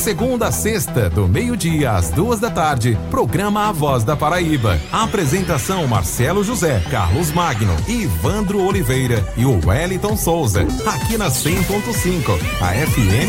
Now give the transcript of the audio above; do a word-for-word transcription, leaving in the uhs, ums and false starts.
segunda a sexta, do meio-dia às duas da tarde, programa A Voz da Paraíba. Apresentação Marcelo José, Carlos Magno, Ivandro Oliveira e o Wellington Souza. Aqui na cem ponto cinco, a F M